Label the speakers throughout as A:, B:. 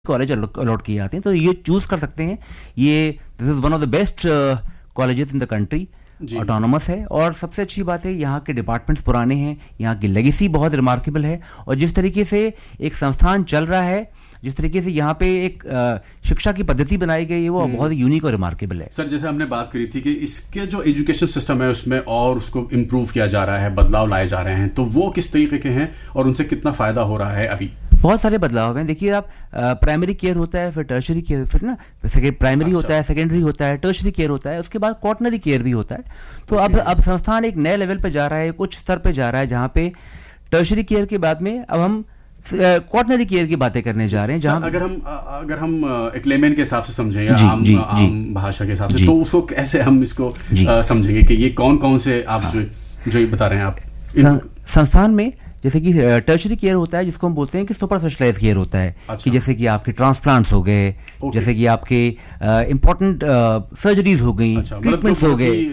A: College allot किए जाते हैं, तो ये चूज कर सकते हैं। ये this is one of the best colleges in the country, autonomous है। और सबसे अच्छी बात है, यहाँ के डिपार्टमेंट्स पुराने हैं, यहाँ की लेगेसी बहुत रिमार्केबल है। और जिस तरीके से एक संस्थान चल रहा है, जिस तरीके से यहाँ पे एक शिक्षा की पद्धति बनाई गई है, वो बहुत यूनिक और रिमार्केबल है।
B: सर, जैसे हमने बात करी थी कि इसके जो एजुकेशन सिस्टम है उसमें और उसको इम्प्रूव किया जा रहा है, बदलाव लाए जा रहे हैं, तो वो किस तरीके के हैं और उनसे कितना फायदा हो रहा है अभी?
A: बहुत सारे बदलाव हैं। देखिए, आप प्राइमरी केयर होता है, फिर टर्शरी केयर, फिर ना प्राइमरी होता है, सेकेंडरी होता है, टर्शरी केयर होता है, उसके बाद क्वाटरनरी केयर भी होता है। तो अब संस्थान एक नए लेवल पे जा रहा है, कुछ स्तर पे जा रहा है, जहाँ पे टर्शरी केयर के बाद में अब हम क्वाटरनरी केयर की बातें करने जा रहे हैं। जहाँ
B: अगर हम एक लेमैन के हिसाब से समझें या आम भाषा के हिसाब से, तो उसको कैसे हम इसको समझेंगे कि ये कौन कौन से आप जो ये बता रहे हैं आप
A: संस्थान में, जैसे कि टर्शरी केयर होता है, जिसको हम बोलते हैं कि सुपर स्पेशलाइज केयर होता है। कि जैसे कि आपके ट्रांसप्लांट्स हो गए, जैसे कि आपके इम्पोर्टेंट सर्जरीज हो गई, ट्रीटमेंट्स हो गए,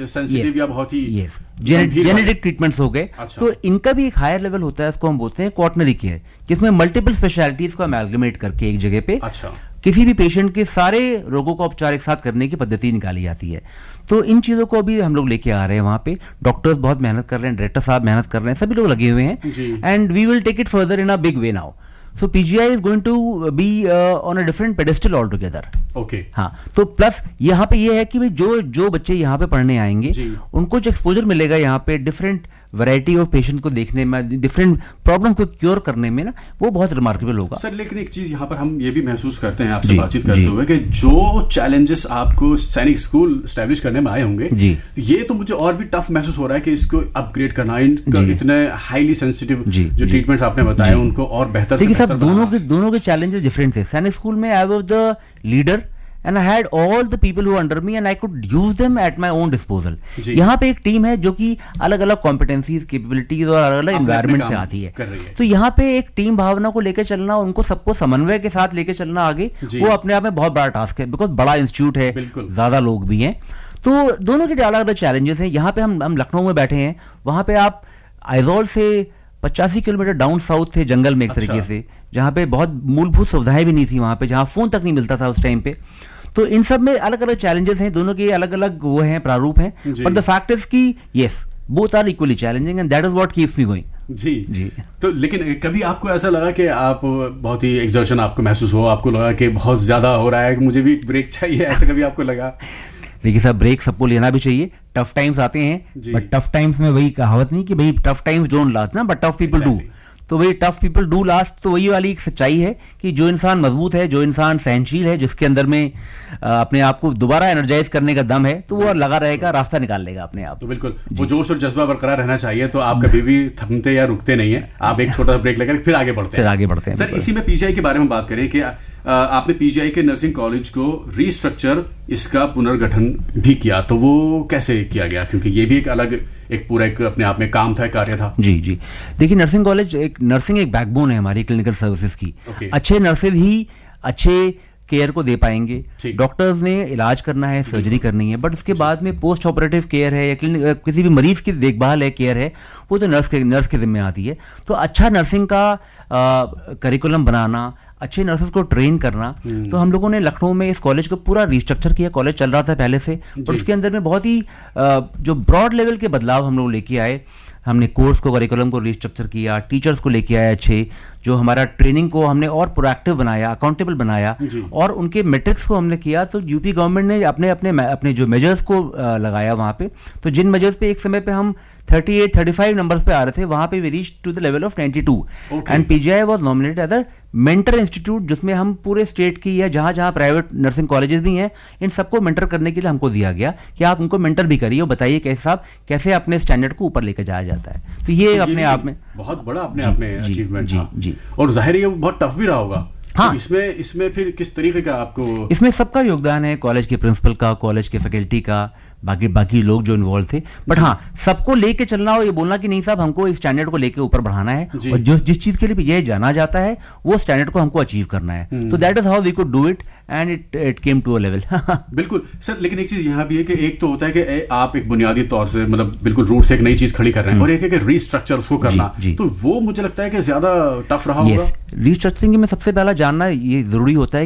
A: जेनेटिक ट्रीटमेंट्स हो गए। तो इनका भी एक हायर लेवल होता है, इसको हम बोलते हैं क्वाटरनरी केयर, जिसमें मल्टीपल स्पेशलिटीज को अमेलगमेट करके एक जगह पे किसी भी पेशेंट के सारे रोगों का उपचार एक साथ करने की पद्धति निकाली जाती है। तो इन चीज़ों को अभी हम लोग लेके आ रहे हैं वहाँ पे। डॉक्टर्स बहुत मेहनत कर रहे हैं, डायरेक्टर साहब मेहनत कर रहे हैं, सभी लोग लगे हुए हैं। And we will take it further in a big way now. So PGI is going to be on a different pedestal altogether.
B: Okay.
A: हाँ, तो प्लस यहाँ पे ये है कि भाई जो बच्चे यहाँ पे पढ़ने आएंगे, उनको जो एक्सपोजर मिलेगा यहाँ पे डिफरेंट वैरायटी ऑफ पेशेंट को देखने में, डिफरेंट प्रॉब्लम्स को क्योर करने में ना, वो बहुत रिमार्केबल होगा।
B: सर, लेकिन एक चीज यहाँ पर हम ये भी महसूस करते हैं आपसे बातचीत करते हुए कि जो चैलेंजेस आपको सैनिक स्कूल स्टैब्लिश करने में आए होंगे, ये तो मुझे और भी टफ महसूस हो रहा है कि इसको अपग्रेड करना, इतने हाईली सेंसिटिव जो ट्रीटमेंट्स आपने बताए उनको और बेहतर।
A: दोनों के चैलेंजेस डिफरेंट थे। सैनिक स्कूल में I was the leader and I had all the people who were under me and I could use them at my own disposal. यहाँ पे एक टीम है जो कि अलग अलग कॉम्पिटेंसीज, कैपेबिलिटीज और अलग अलग एनवायरनमेंट से आती है। तो यहाँ पे एक टीम भावना को लेकर चलना, उनको सबको समन्वय के साथ लेकर चलना आगे, वो अपने आप में बहुत बड़ा टास्क है, बिकॉज बड़ा इंस्टीट्यूट है, ज्यादा लोग भी हैं। तो दोनों के अलग अलग चैलेंजेस हैं। यहाँ पे हम लखनऊ में बैठे हैं, वहाँ पे आप आइजॉल से 85 किलोमीटर डाउन साउथ थे, जंगल में एक तरीके से, जहाँ पे बहुत मूलभूत सुविधाएं भी नहीं थी, वहाँ पे जहाँ फोन तक नहीं मिलता था उस टाइम पे। तो इन सब में अलग अलग चैलेंजेस हैं, दोनों के अलग अलग वो हैं, प्रारूप हैं, बट द फैक्ट इज कि yes, both are equally challenging and that is what keeps me going.
B: जी। तो लेकिन कभी आपको ऐसा लगा कि आप बहुत ही एक्सर्शन आपको महसूस हो, आपको लगा कि बहुत ज्यादा हो रहा है, मुझे भी ब्रेक चाहिए, ऐसा कभी आपको लगा?
A: देखिए सर, ब्रेक सबको लेना भी चाहिए। टफ टाइम्स आते हैं, बट टफ टाइम्स में वही कहावत नहीं कि भाई टफ टाइम्स डोंट लास्ट ना, बट टफ पीपल डू। तो भाई टफ पीपल डू लास्ट, तो वही वाली एक सच्चाई है कि जो इंसान मजबूत है, जो इंसान सहनशील है, जिसके अंदर में अपने आप को दोबारा एनर्जाइज करने का दम है, तो वो लगा रहेगा, रास्ता निकाल लेगा अपने आप।
B: तो बिल्कुल वो जोश और जज्बा बरकरार रहना चाहिए। तो आप कभी भी थकते या रुकते नहीं है, आप एक छोटा सा ब्रेक लेकर फिर आगे बढ़ते हैं। सर, इसी में पीजीआई के बारे में बात करें कि आपने पीजीआई के नर्सिंग कॉलेज को रीस्ट्रक्चर, इसका पुनर्गठन भी किया, तो वो कैसे किया गया? क्योंकि ये भी एक पूरा अपने आप में काम था, कार्य था।
A: जी। देखिए, नर्सिंग कॉलेज नर्सिंग एक बैकबोन है हमारी क्लिनिकल सर्विसेज की। अच्छे नर्सेज ही अच्छे केयर को दे पाएंगे। डॉक्टर्स ने इलाज करना है, सर्जरी करनी है, बट उसके बाद में पोस्ट ऑपरेटिव केयर है या किसी भी मरीज की देखभाल है, केयर है, वो तो नर्स के जिम्मे आती है। तो अच्छा नर्सिंग का करिकुलम बनाना, अच्छे नर्सेस को ट्रेन करना, तो हम लोगों ने लखनऊ में इस कॉलेज को पूरा रिस्ट्रक्चर किया। कॉलेज चल रहा था पहले से, पर उसके अंदर में बहुत ही जो ब्रॉड लेवल के बदलाव हम लोग लेके आए। हमने कोर्स को, करिकुलम को रिस्ट्रक्चर किया, टीचर्स को लेके आए अच्छे, जो हमारा ट्रेनिंग को हमने और प्रोएक्टिव बनाया, अकाउंटेबल बनाया, और उनके मेट्रिक्स को हमने किया। तो यूपी गवर्नमेंट ने अपने जो मेजर्स को लगाया वहाँ पे। तो जिन मेजर्स पे एक समय पे हम 38-35 नंबर्स पे आ रहे थे, वहाँ पे we reach to the level of 92 and PGI was nominated as a mentor institute, जिसमें हम पूरे स्टेट की या जहाँ प्राइवेट नर्सिंग कॉलेजेस भी हैं, इन सबको मेंटर करने के लिए हमको दिया गया कि आप उनको मेंटर भी करिए और बताइए कैसे अपने स्टैंडर्ड को ऊपर लेकर जाया जाता है। तो ये अपने आप में
B: बहुत बड़ा अपने आप में अचीवमेंट था। और जाहिर है ये बहुत टफ भी रहा होगा। हाँ, तो इसमें फिर किस तरीके का आपको?
A: इसमें सबका योगदान है, कॉलेज के प्रिंसिपल का, कॉलेज के फैकल्टी का, बाकी लोग जो इन्वॉल्व थे। बट हाँ, सबको लेके चलना और ये बोलना कि नहीं साहब, हमको इस स्टैंडर्ड को लेके ऊपर बढ़ाना है, और जिस चीज के लिए ये जाना जाता है, वो स्टैंडर्ड को हमको अचीव करना है। तो that is how we could do it and it came to a level.
B: बिल्कुल सर, लेकिन एक चीज यहाँ भी है कि एक तो होता है कि आप एक बुनियादी तौर से, मतलब बिल्कुल रूट से एक नई चीज खड़ी कर रहे हैं, और एक है कि रीस्ट्रक्चर उसको करना। तो वो मुझे लगता है कि ज्यादा टफ रहा होगा।
A: रीस्ट्रक्चरिंग में सबसे पहला जानना ये जरूरी होता है